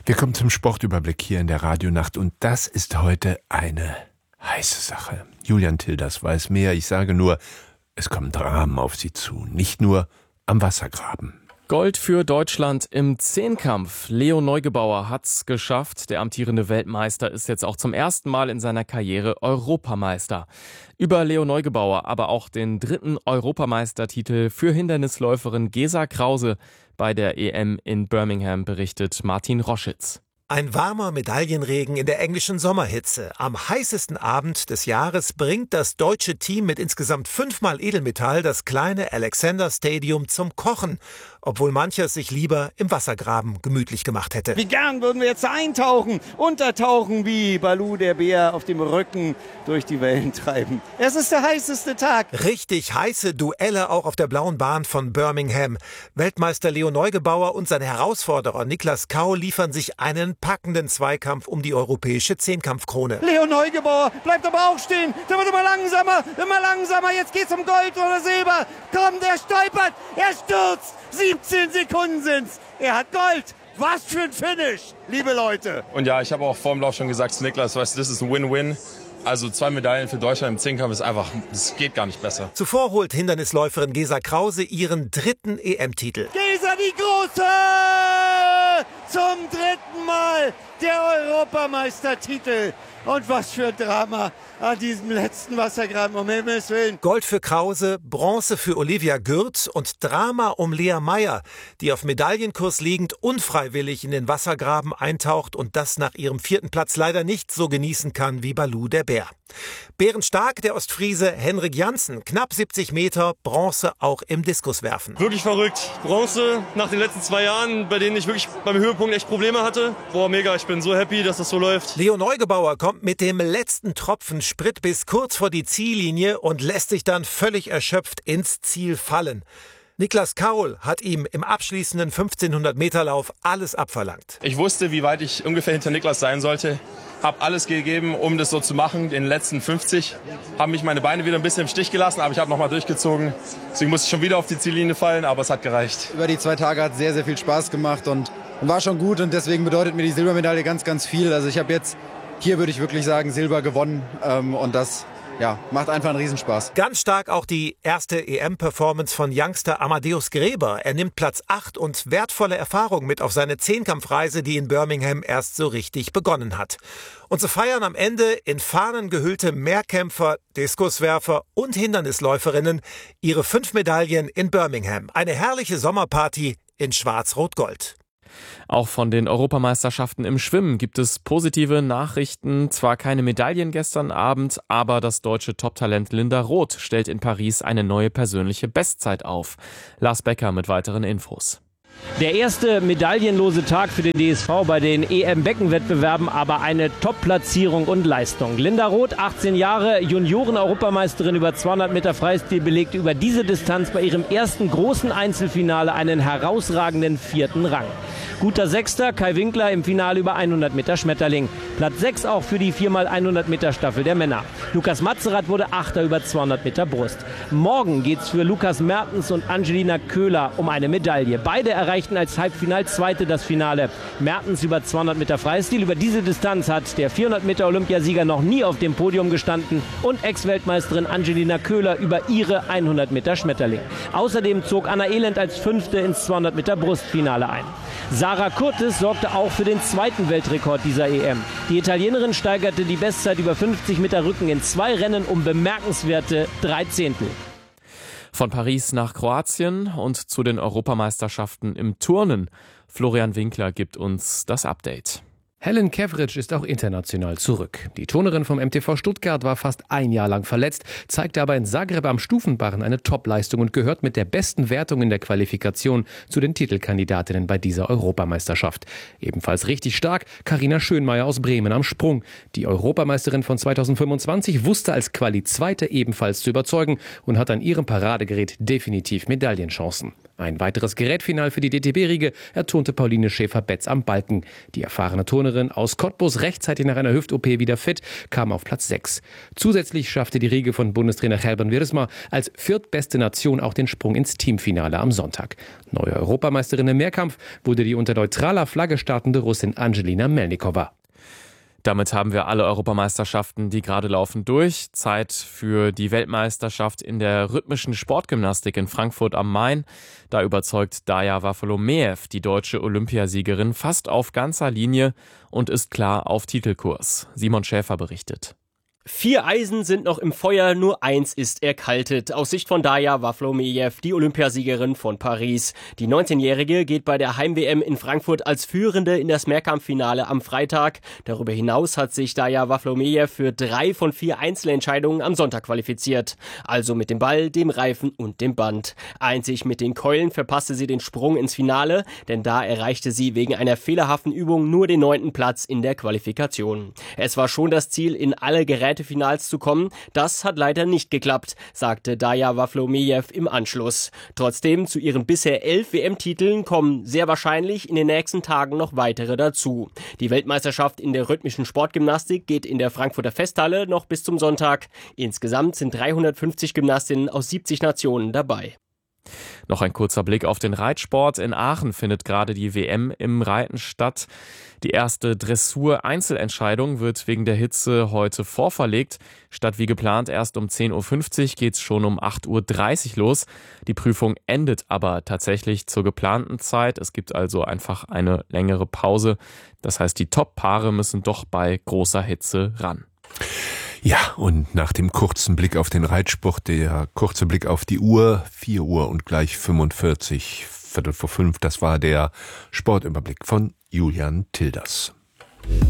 Wir kommen zum Sportüberblick hier in der Radionacht und das ist heute eine heiße Sache. Julian Tilders weiß mehr. Ich sage nur, es kommen Dramen auf Sie zu, nicht nur am Wassergraben. Gold für Deutschland im Zehnkampf. Leo Neugebauer hat's geschafft. Der amtierende Weltmeister ist jetzt auch zum ersten Mal in seiner Karriere Europameister. Über Leo Neugebauer, aber auch den dritten Europameistertitel für Hindernisläuferin Gesa Krause bei der EM in Birmingham berichtet Martin Roschitz. Ein warmer Medaillenregen in der englischen Sommerhitze. Am heißesten Abend des Jahres bringt das deutsche Team mit insgesamt 5-mal Edelmetall das kleine Alexander Stadium zum Kochen, obwohl mancher sich lieber im Wassergraben gemütlich gemacht hätte. Wie gern würden wir jetzt eintauchen, untertauchen, wie Baloo der Bär auf dem Rücken durch die Wellen treiben. Es ist der heißeste Tag. Richtig heiße Duelle auch auf der blauen Bahn von Birmingham. Weltmeister Leo Neugebauer und sein Herausforderer Niklas Kaul liefern sich einen packenden Zweikampf um die europäische Zehnkampfkrone. Leo Neugebauer bleibt aber auch stehen. Der wird immer langsamer. Jetzt geht's um Gold oder Silber. Komm, der stolpert, er stürzt. 17 Sekunden sind's. Er hat Gold. Was für ein Finish, liebe Leute. Und ja, ich habe auch vor dem Lauf schon gesagt zu Niklas, weißt du, das ist ein Win-Win. Also 2 Medaillen für Deutschland im Zehnkampf ist einfach, das geht gar nicht besser. Zuvor holt Hindernisläuferin Gesa Krause ihren dritten EM-Titel. Gesa die Große! Zum dritten Mal der Europameistertitel. Und was für ein Drama an diesem letzten Wassergraben, um Himmels Willen. Gold für Krause, Bronze für Olivia Gürt und Drama um Lea Meyer, die auf Medaillenkurs liegend unfreiwillig in den Wassergraben eintaucht und das nach ihrem 4. Platz leider nicht so genießen kann wie Baloo der Bär. Bärenstark der Ostfriese Henrik Janssen, knapp 70 Meter, Bronze auch im Diskuswerfen. Wirklich verrückt. Bronze nach den letzten 2 Jahren, bei denen ich wirklich beim Höhepunkt echt Probleme hatte. Boah, mega, ich bin so happy, dass das so läuft. Leo Neugebauer kommt mit dem letzten Tropfen Sprit bis kurz vor die Ziellinie und lässt sich dann völlig erschöpft ins Ziel fallen. Niklas Kaul hat ihm im abschließenden 1500-Meter-Lauf alles abverlangt. Ich wusste, wie weit ich ungefähr hinter Niklas sein sollte. Habe alles gegeben, um das so zu machen. In den letzten 50 haben mich meine Beine wieder ein bisschen im Stich gelassen, aber ich habe nochmal durchgezogen. Deswegen musste ich schon wieder auf die Ziellinie fallen, aber es hat gereicht. Über die 2 Tage hat es sehr, sehr viel Spaß gemacht und war schon gut. Und deswegen bedeutet mir die Silbermedaille ganz, ganz viel. Also ich habe jetzt, hier würde ich wirklich sagen, Silber gewonnen. Und das macht einfach einen Riesenspaß. Ganz stark auch die erste EM-Performance von Youngster Amadeus Gräber. Er nimmt Platz 8 und wertvolle Erfahrung mit auf seine Zehnkampfreise, die in Birmingham erst so richtig begonnen hat. Und so feiern am Ende in Fahnen gehüllte Mehrkämpfer, Diskuswerfer und Hindernisläuferinnen ihre 5 Medaillen in Birmingham. Eine herrliche Sommerparty in Schwarz-Rot-Gold. Auch von den Europameisterschaften im Schwimmen gibt es positive Nachrichten. Zwar keine Medaillen gestern Abend, aber das deutsche Toptalent Linda Roth stellt in Paris eine neue persönliche Bestzeit auf. Lars Becker mit weiteren Infos. Der erste medaillenlose Tag für den DSV bei den EM-Beckenwettbewerben, aber eine Top-Platzierung und Leistung. Linda Roth, 18 Jahre, Junioren-Europameisterin über 200 Meter Freistil, belegte über diese Distanz bei ihrem ersten großen Einzelfinale einen herausragenden 4. Rang. Guter Sechster, Kai Winkler im Finale über 100 Meter Schmetterling. Platz 6 auch für die 4x100 Meter Staffel der Männer. Lukas Matzerath wurde 8. über 200 Meter Brust. Morgen geht's für Lukas Mertens und Angelina Köhler um eine Medaille. Beide erreichten als Halbfinal-Zweite das Finale. Mertens über 200 Meter Freistil. Über diese Distanz hat der 400 Meter Olympiasieger noch nie auf dem Podium gestanden. Und Ex-Weltmeisterin Angelina Köhler über ihre 100 Meter Schmetterling. Außerdem zog Anna Elend als 5. ins 200 Meter Brustfinale ein. Sarah Kurtis sorgte auch für den 2. Weltrekord dieser EM. Die Italienerin steigerte die Bestzeit über 50 Meter Rücken in 2 Rennen um bemerkenswerte 3/10. Von Paris nach Kroatien und zu den Europameisterschaften im Turnen. Florian Winkler gibt uns das Update. Helen Kevric ist auch international zurück. Die Turnerin vom MTV Stuttgart war fast 1 Jahr lang verletzt, zeigte aber in Zagreb am Stufenbarren eine Top-Leistung und gehört mit der besten Wertung in der Qualifikation zu den Titelkandidatinnen bei dieser Europameisterschaft. Ebenfalls richtig stark Carina Schönmeier aus Bremen am Sprung. Die Europameisterin von 2025 wusste als Quali-Zweite ebenfalls zu überzeugen und hat an ihrem Paradegerät definitiv Medaillenchancen. Ein weiteres Gerätfinal für die DTB-Riege ertonte Pauline Schäfer-Betz am Balken. Die erfahrene Turnerin aus Cottbus, rechtzeitig nach einer Hüft-OP wieder fit, kam auf Platz 6. Zusätzlich schaffte die Riege von Bundestrainer Gerben Wiersma als viertbeste Nation auch den Sprung ins Teamfinale am Sonntag. Neue Europameisterin im Mehrkampf wurde die unter neutraler Flagge startende Russin Angelina Melnikova. Damit haben wir alle Europameisterschaften, die gerade laufen, durch. Zeit für die Weltmeisterschaft in der rhythmischen Sportgymnastik in Frankfurt am Main. Da überzeugt Daja Wafolomejew, die deutsche Olympiasiegerin, fast auf ganzer Linie und ist klar auf Titelkurs. Simon Schäfer berichtet. 4 Eisen sind noch im Feuer, nur 1 ist erkaltet. Aus Sicht von Daja Wafolomejew, die Olympiasiegerin von Paris. Die 19-Jährige geht bei der Heim-WM in Frankfurt als Führende in das Mehrkampffinale am Freitag. Darüber hinaus hat sich Daja Wafolomejew für 3 von 4 Einzelentscheidungen am Sonntag qualifiziert. Also mit dem Ball, dem Reifen und dem Band. Einzig mit den Keulen verpasste sie den Sprung ins Finale, denn da erreichte sie wegen einer fehlerhaften Übung nur den 9. Platz in der Qualifikation. Es war schon das Ziel, in alle Gerätefinals zu kommen. Das hat leider nicht geklappt, sagte Daja Wafolomejew im Anschluss. Trotzdem, zu ihren bisher 11 WM-Titeln kommen sehr wahrscheinlich in den nächsten Tagen noch weitere dazu. Die Weltmeisterschaft in der rhythmischen Sportgymnastik geht in der Frankfurter Festhalle noch bis zum Sonntag. Insgesamt sind 350 Gymnastinnen aus 70 Nationen dabei. Noch ein kurzer Blick auf den Reitsport. In Aachen findet gerade die WM im Reiten statt. Die erste Dressur-Einzelentscheidung wird wegen der Hitze heute vorverlegt. Statt wie geplant erst um 10.50 Uhr geht es schon um 8.30 Uhr los. Die Prüfung endet aber tatsächlich zur geplanten Zeit. Es gibt also einfach eine längere Pause. Das heißt, die Top-Paare müssen doch bei großer Hitze ran. Ja, und nach dem kurzen Blick auf den Reitsport, der kurze Blick auf die Uhr, 4 Uhr und gleich 45, 4:45, das war der Sportüberblick von Julian Tilders.